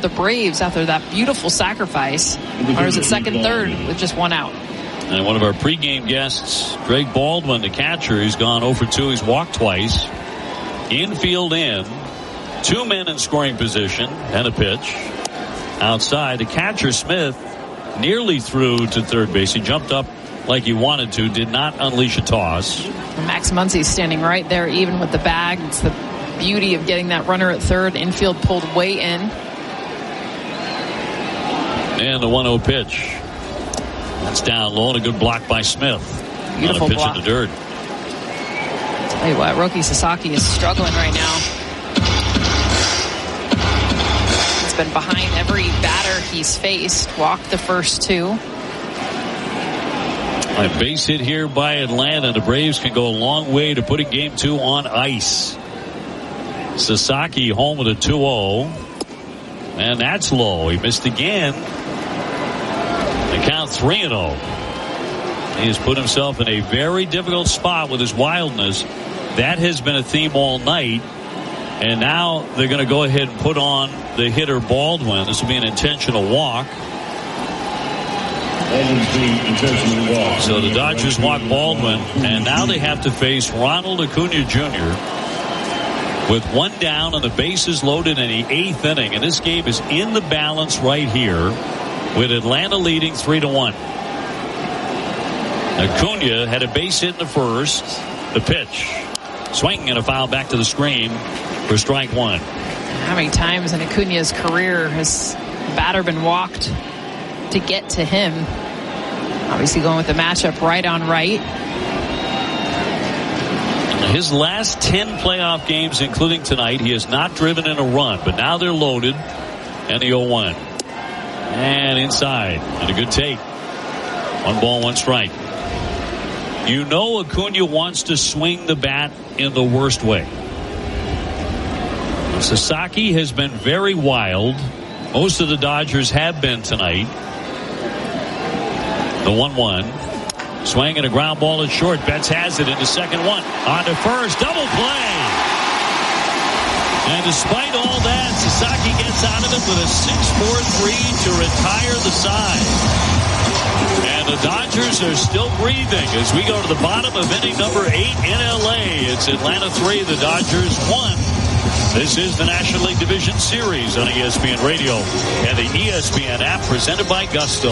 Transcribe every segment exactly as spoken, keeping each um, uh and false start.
the Braves after that beautiful sacrifice. Or is it second, third with just one out? And one of our pregame guests, Greg Baldwin, the catcher, he's gone oh for two. He's walked twice. Infield in. Two men in scoring position and a pitch. Outside, the catcher, Smith, nearly threw to third base. He jumped up like he wanted to, did not unleash a toss. Max Muncy's standing right there, even with the bag. It's the beauty of getting that runner at third. Infield pulled way in. And the one oh pitch. That's down low and a good block by Smith. Beautiful on a pitch block. in the dirt. Tell you what, Roki Sasaki is struggling right now. He's been behind every batter he's faced. Walked the first two. A base hit here by Atlanta. The Braves can go a long way to putting game two on ice. Sasaki home with a two oh. And that's low. He missed again. The count three and oh. He has put himself in a very difficult spot with his wildness. That has been a theme all night. And now they're going to go ahead and put on the hitter Baldwin. This will be an intentional walk. So the Dodgers walk Baldwin. And now they have to face Ronald Acuna Junior with one down and the bases loaded in the eighth inning. And this game is in the balance right here, with Atlanta leading three to one. Acuna had a base hit in the first. The pitch. Swing and a foul back to the screen for strike one. How many times in Acuna's career has the batter been walked to get to him? Obviously going with the matchup right on right. His last ten playoff games, including tonight, he has not driven in a run. But now they're loaded. And the oh one. And inside. And a good take. One ball, one strike. You know Acuna wants to swing the bat in the worst way. Sasaki has been very wild. Most of the Dodgers have been tonight. The one one. Swing and a ground ball at short. Betts has it into second one. On to first. Double play. And despite all that, Sasaki gets out of it with a six four three to retire the side. And the Dodgers are still breathing as we go to the bottom of inning number eight in L A. It's Atlanta three, the Dodgers one. This is the National League Division Series on E S P N Radio and the E S P N app, presented by Gusto.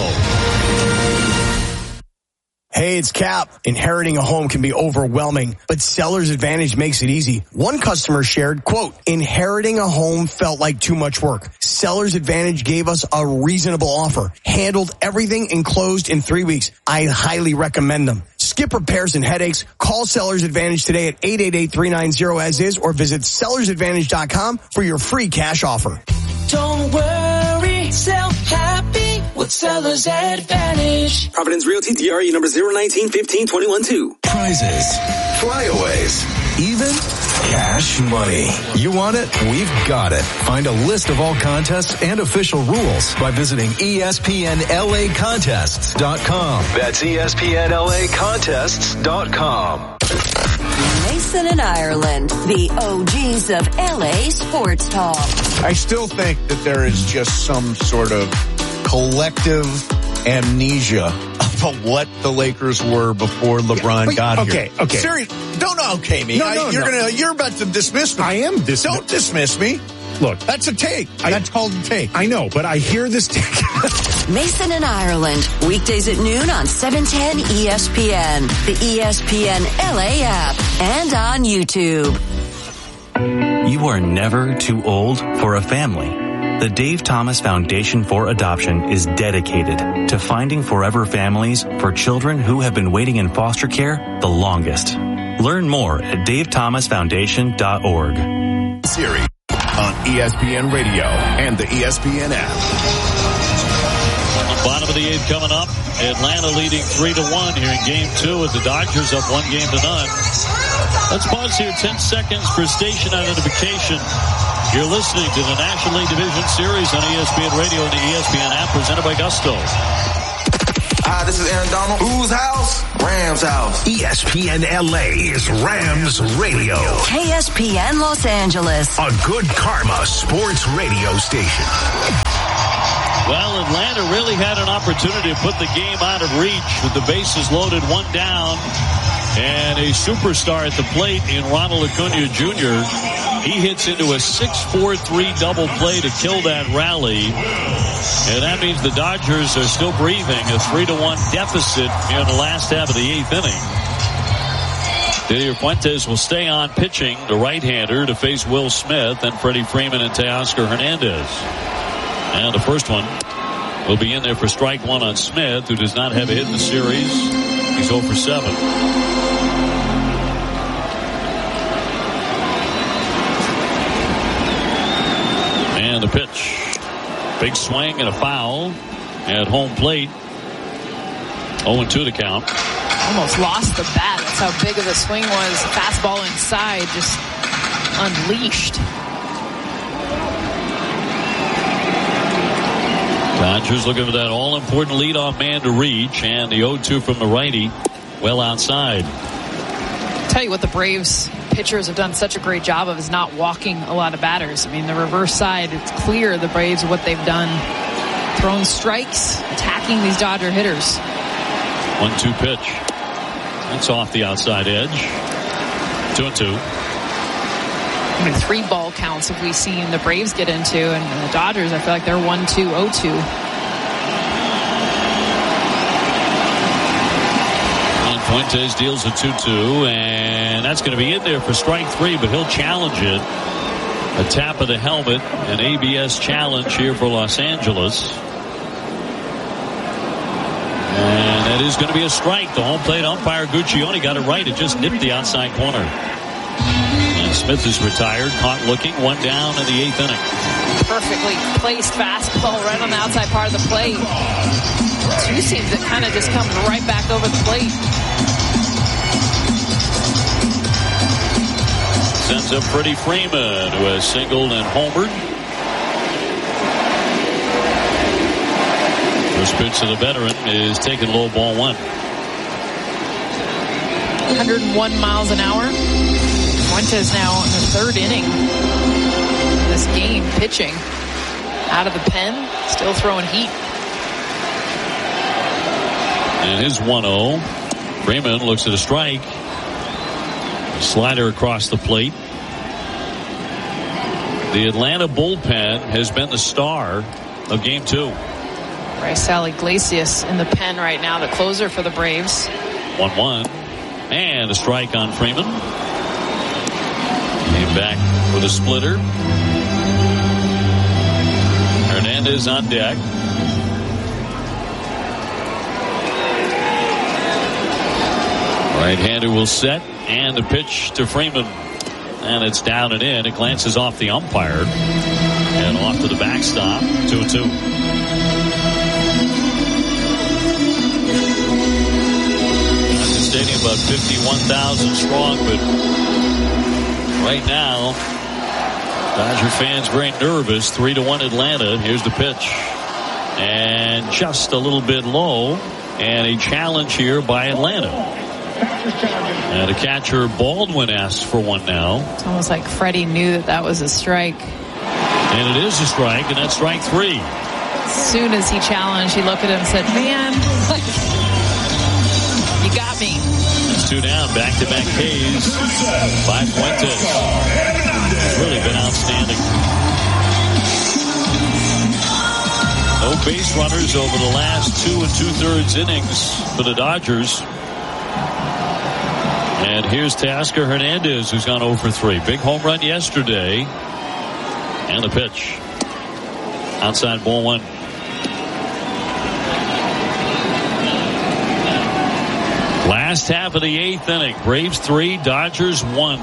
Hey, it's Cap. Inheriting a home can be overwhelming, but Seller's Advantage makes it easy. One customer shared, quote, inheriting a home felt like too much work. Seller's Advantage gave us a reasonable offer, handled everything, and closed in three weeks. I highly recommend them. Skip repairs and headaches. Call Seller's Advantage today at eight eight eight, three nine zero as is or visit sellers advantage dot com for your free cash offer. Don't worry, sell happy with Seller's Advantage. Providence Realty, D R E number zero nineteen fifteen twenty-one two. Prizes, flyaways, even cash money. You want it? We've got it. Find a list of all contests and official rules by visiting E S P N L A contests dot com. That's E S P N L A contests dot com. Mason and Ireland, the O Gs of L A sports talk. I still think that there is just some sort of collective amnesia about what the Lakers were before LeBron Wait, got okay, here. Okay, okay. Seriously, don't okay me. No, no, I, you're no. gonna, you're about to dismiss me. I am dismiss. Don't dismiss me. Look, that's a take. I, that's called a take. I know, but I hear this take. Mason and Ireland, weekdays at noon on seven ten E S P N, the E S P N L A app, and on YouTube. You are never too old for a family. The Dave Thomas Foundation for Adoption is dedicated to finding forever families for children who have been waiting in foster care the longest. Learn more at dave thomas foundation dot org. Series on E S P N Radio and the E S P N app. Bottom of the eighth coming up. Atlanta leading three to one here in game two with the Dodgers up one game to none. Let's pause here ten seconds for station identification. You're listening to the National League Division Series on E S P N Radio and the E S P N app, presented by Gusto. Hi, this is Aaron Donald. Whose house? Rams house. E S P N L A is Rams Radio. K S P N Los Angeles. A good karma sports radio station. Well, Atlanta really had an opportunity to put the game out of reach with the bases loaded, one down, and a superstar at the plate in Ronald Acuna Junior He hits into a six four three double play to kill that rally. And that means the Dodgers are still breathing, a three to one deficit in the last half of the eighth inning. Didier Fuentes will stay on pitching, the right-hander, to face Will Smith and Freddie Freeman and Teoscar Hernandez. And the first one will be in there for strike one on Smith, who does not have a hit in the series. He's oh for seven. And the pitch. Big swing and a foul at home plate. oh and two to count. Almost lost the bat. That's how big of a swing was. Fastball inside, just unleashed. Dodgers looking for that all-important leadoff man to reach, and the oh two from the righty, well outside. I'll tell you what the Braves pitchers have done such a great job of is not walking a lot of batters. I mean, the reverse side, it's clear the Braves, what they've done. Thrown strikes, attacking these Dodger hitters. one two pitch. That's off the outside edge. Two and two. I mean, three ball counts have we seen the Braves get into, and the Dodgers, I feel like they're one two oh two. And Fuentes deals a two two, and that's going to be in there for strike three, but he'll challenge it. A tap of the helmet, an A B S challenge here for Los Angeles. And that is going to be a strike. The home plate umpire Guccione got it right. It just nipped the outside corner. And Smith is retired, caught looking, one down in the eighth inning. Perfectly placed fastball right on the outside part of the plate. Two seams that kind of just comes right back over the plate. Sends up Freddie Freeman, who has singled and homered. First pitch to the veteran is taken low, ball one. one hundred one miles an hour. Fuentes now in the third inning of this game, pitching out of the pen, still throwing heat. And his one oh. Freeman looks at a strike. Slider across the plate. The Atlanta bullpen has been the star of game two. Raisel Iglesias in the pen right now, the closer for the Braves. one one. And a strike on Freeman. Came back with a splitter. Hernandez on deck. Right-hander will set, and a pitch to Freeman. And it's down and in. It glances off the umpire. And off to the backstop. two and two. Stadium about fifty-one thousand strong, but right now Dodger fans very nervous. Three to one Atlanta. Here's the pitch, and just a little bit low, and a challenge here by Atlanta. And a catcher Baldwin asks for one now. It's almost like Freddie knew that that was a strike. And it is a strike, and that's strike three. As soon as he challenged, he looked at him and said, "Man, you got me." It's two down, back-to-back Ks by Fuentes. It's really been outstanding. No base runners over the last two and two-thirds innings for the Dodgers. And here's Teoscar Hernandez, who's gone oh for three. Big home run yesterday. And the pitch. Outside ball one. Last half of the eighth inning. Braves three, Dodgers one.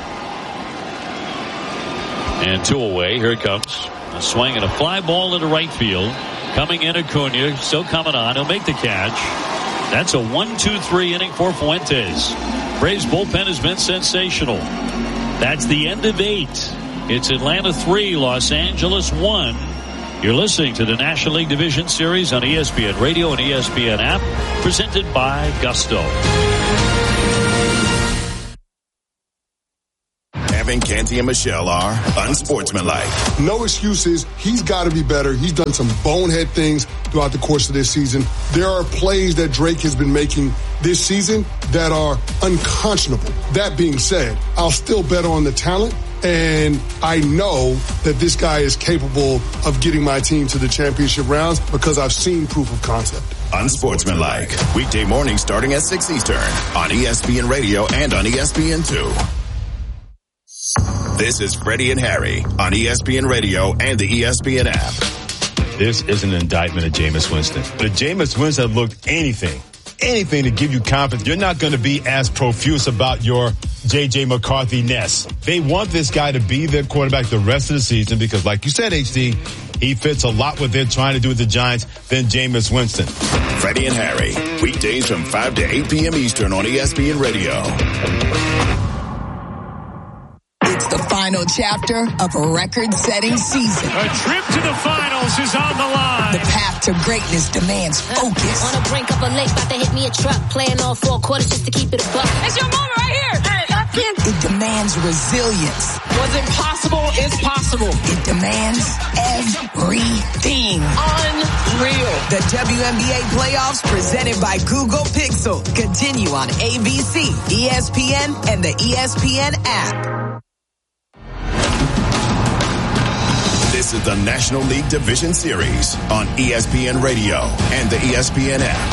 And two away. Here it comes. A swing and a fly ball into right field. Coming in Acuna. Still coming on. He'll make the catch. That's a one two three inning for Fuentes. Braves bullpen has been sensational. That's the end of eight. It's Atlanta three, Los Angeles one. You're listening to the National League Division Series on E S P N Radio and E S P N app, presented by Gusto. Having cancer Canty and Michelle are unsportsmanlike. No excuses. He's got to be better. He's done some bonehead things throughout the course of this season. There are plays that Drake has been making this season that are unconscionable. That being said, I'll still bet on the talent. And I know that this guy is capable of getting my team to the championship rounds because I've seen proof of concept. Unsportsmanlike. Weekday mornings starting at six Eastern on E S P N Radio and on E S P N two. This is Freddie and Harry on E S P N Radio and the E S P N app. This is an indictment of Jameis Winston. But if Jameis Winston looked anything, anything to give you confidence, you're not going to be as profuse about your J J McCarthy-ness. They want this guy to be their quarterback the rest of the season because, like you said, H D, he fits a lot what they're trying to do with the Giants than Jameis Winston. Freddie and Harry, weekdays from five to eight p.m. Eastern on E S P N Radio. It's the final chapter of a record-setting season. A trip to the finals is on the line. The path to greatness demands focus. On the brink of a lake, about to hit me a truck. Playing all four quarters just to keep it a buck. It's your moment right here. Hey, I can't. It demands resilience. What's impossible is possible. It demands everything. Unreal. The W N B A playoffs presented by Google Pixel continue on A B C, E S P N, and the E S P N app. This is the National League Division Series on E S P N Radio and the E S P N app.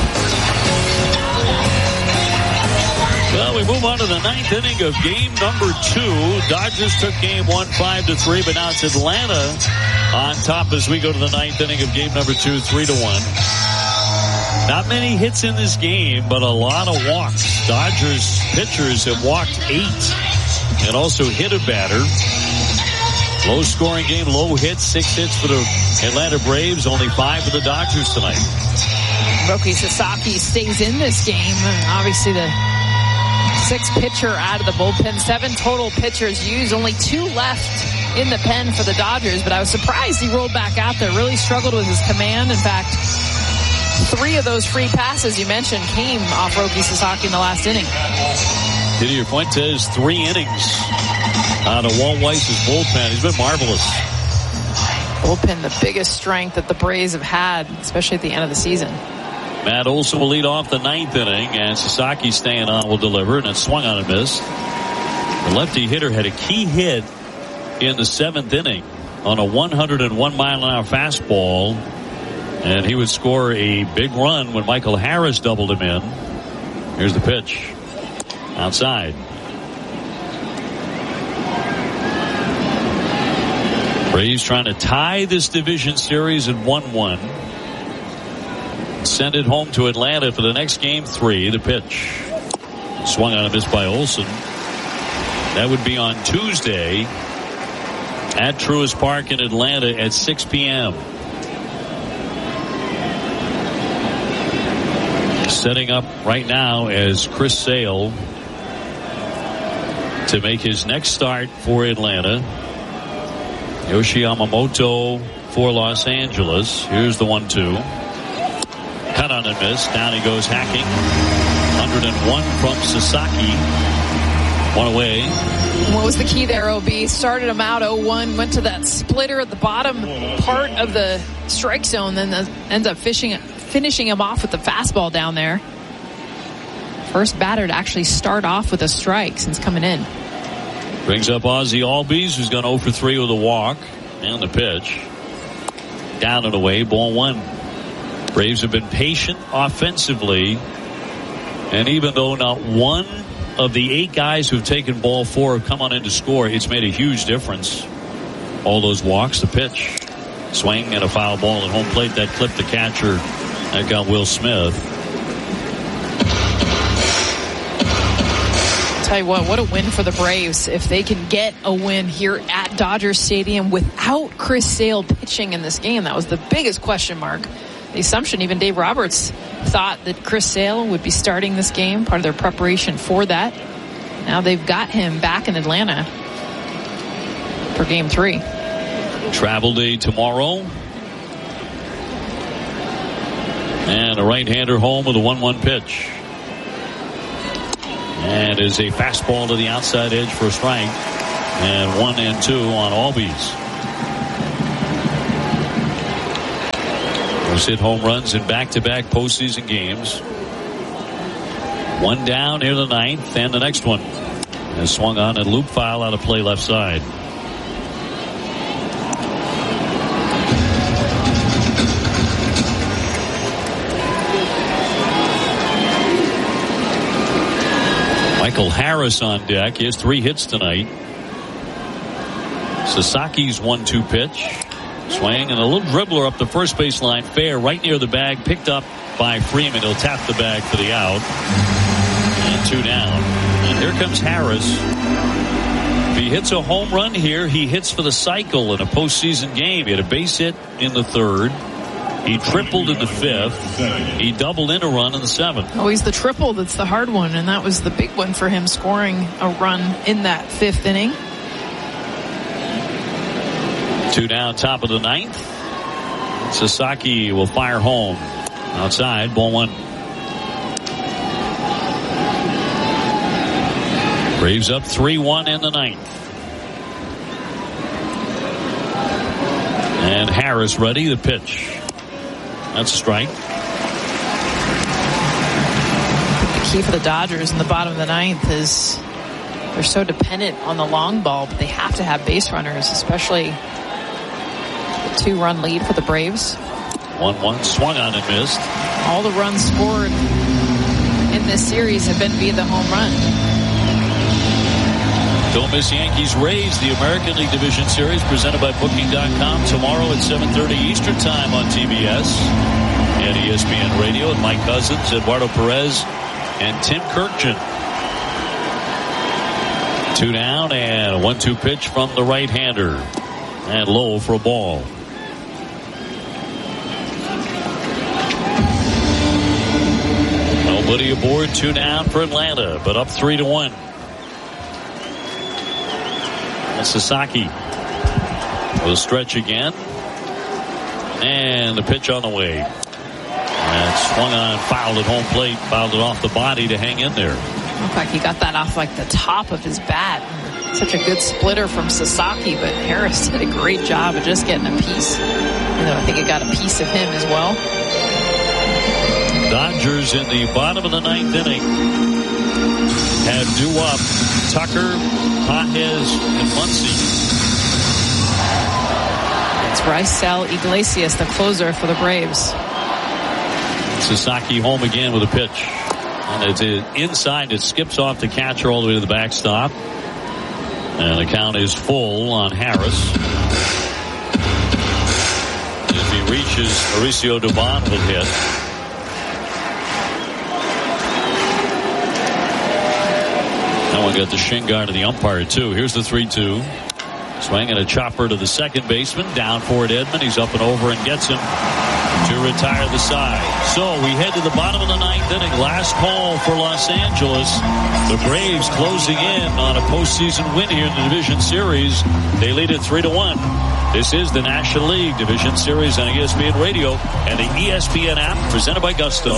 Well, we move on to the ninth inning of game number two. Dodgers took game one five to three, but now it's Atlanta on top as we go to the ninth inning of game number two, three to one. Not many hits in this game, but a lot of walks. Dodgers pitchers have walked eight and also hit a batter. Low scoring game, low hits, six hits for the Atlanta Braves, only five for the Dodgers tonight. Roki Sasaki stays in this game. Obviously the sixth pitcher out of the bullpen, seven total pitchers used, only two left in the pen for the Dodgers, but I was surprised he rolled back out there, really struggled with his command. In fact, three of those free passes you mentioned came off Roki Sasaki in the last inning. Didier Fuentes, three innings out of Walt Weiss's bullpen. He's been marvelous. Bullpen, the biggest strength that the Braves have had, especially at the end of the season. Matt Olson will lead off the ninth inning, and Sasaki staying on will deliver, and it swung on and missed. The lefty hitter had a key hit in the seventh inning on a one oh one mile an hour fastball, and he would score a big run when Michael Harris doubled him in. Here's the pitch. Outside. Braves trying to tie this division series at one one. Send it home to Atlanta for the next game three. The pitch. Swung on a miss by Olson. That would be on Tuesday at Truist Park in Atlanta at six p.m. Setting up right now as Chris Sale to make his next start for Atlanta. Yoshi Yamamoto for Los Angeles. Here's the one two. Cut on and miss. Down he goes hacking. one oh one from Sasaki. One away. What was the key there, O B? Started him out oh one, went to that splitter at the bottom part of the strike zone, then the, ends up fishing, finishing him off with the fastball down there. First batter to actually start off with a strike since coming in. Brings up Ozzie Albies, who's gone oh for three with a walk and the pitch. Down and away, ball one. Braves have been patient offensively, and even though not one of the eight guys who've taken ball four have come on in to score, it's made a huge difference. All those walks, the pitch. Swing and a foul ball at home plate. That clipped the catcher. That got Will Smith. Tell you what, what a win for the Braves if they can get a win here at Dodger Stadium without Chris Sale pitching in this game. That was the biggest question mark. The assumption, even Dave Roberts thought that Chris Sale would be starting this game, part of their preparation for that. Now they've got him back in Atlanta for game three. Travel day tomorrow. And a right-hander home with a one one pitch. And is a fastball to the outside edge for a strike. And one and two on Albies. Those hit home runs in back-to-back postseason games. One down here in the ninth, and the next one is swung on and loop foul out of play left side. Michael Harris on deck. He has three hits tonight. Sasaki's one two pitch. Swing and a little dribbler up the first baseline. Fair right near the bag. Picked up by Freeman. He'll tap the bag for the out. And two down. And here comes Harris. If he hits a home run here, he hits for the cycle in a postseason game. He had a base hit in the third. He tripled in the fifth. He doubled in a run in the seventh. Oh, he's the triple that's the hard one, and that was the big one for him, scoring a run in that fifth inning. Two down, top of the ninth. Sasaki will fire home. Outside, ball one. Braves up three one in the ninth. And Harris ready, the pitch. That's a strike. The key for the Dodgers in the bottom of the ninth is they're so dependent on the long ball, but they have to have base runners, especially the two-run lead for the Braves. one one swung on and missed. All the runs scored in this series have been via the home run. Don't miss Yankees Rays, the American League Division Series presented by Booking dot com tomorrow at seven thirty Eastern Time on T B S and E S P N Radio with Mike Cousins, Eduardo Perez, and Tim Kirkjian. Two down and a one two pitch from the right-hander. And low for a ball. Nobody aboard, two down for Atlanta, but up three to one. Sasaki with a stretch again, and the pitch on the way, and swung on, fouled at home plate, fouled it off the body to hang in there. Looked like he got that off like the top of his bat. Such a good splitter from Sasaki, but Harris did a great job of just getting a piece. And I think it got a piece of him as well. Dodgers in the bottom of the ninth inning have due up Tucker, Pages, and Muncy. It's Raisel Iglesias, the closer for the Braves. Sasaki home again with a pitch. And it's inside. It skips off the catcher all the way to the backstop. And the count is full on Harris. If he reaches, Mauricio Dubon will hit. That one got the shin guard of the umpire, too. Here's the three two. Swing and a chopper to the second baseman. Down for it, Edman. He's up and over and gets him to retire the side. So we head to the bottom of the ninth inning. Last call for Los Angeles. The Braves closing in on a postseason win here in the Division Series. They lead it three to one. This is the National League Division Series on E S P N Radio and the E S P N app presented by Gusto.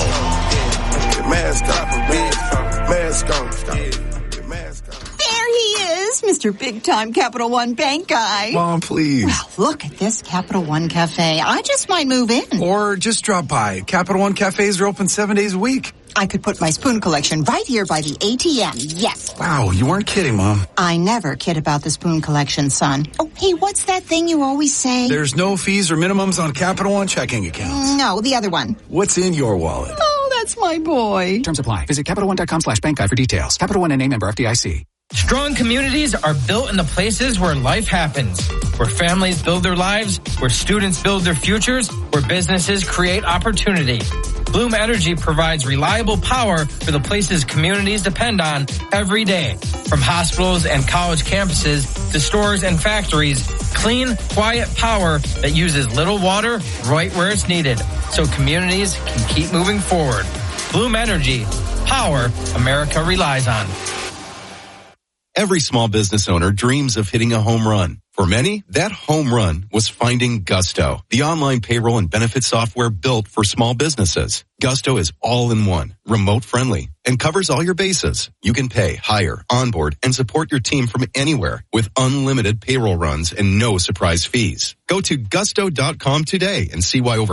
There he is, Mister Big Time Capital One Bank guy. Mom, please. Well, look at this Capital One Cafe. I just might move in. Or just drop by. Capital One Cafes are open seven days a week. I could put my spoon collection right here by the A T M. Yes. Wow, you weren't kidding, Mom. I never kid about the spoon collection, son. Oh, hey, what's that thing you always say? There's no fees or minimums on Capital One checking accounts. No, the other one. What's in your wallet? Oh, that's my boy. Terms apply. Visit CapitalOne.com slash bank guide for details. Capital One and name member F D I C. Strong communities are built in the places where life happens, where families build their lives, where students build their futures, where businesses create opportunity. Bloom Energy provides reliable power for the places communities depend on every day. From hospitals and college campuses to stores and factories, clean, quiet power that uses little water right where it's needed, so communities can keep moving forward. Bloom Energy, power America relies on. Every small business owner dreams of hitting a home run. For many, that home run was finding Gusto, the online payroll and benefit software built for small businesses. Gusto is all in one, remote friendly, and covers all your bases. You can pay, hire, onboard, and support your team from anywhere with unlimited payroll runs and no surprise fees. Go to gusto dot com today and see why over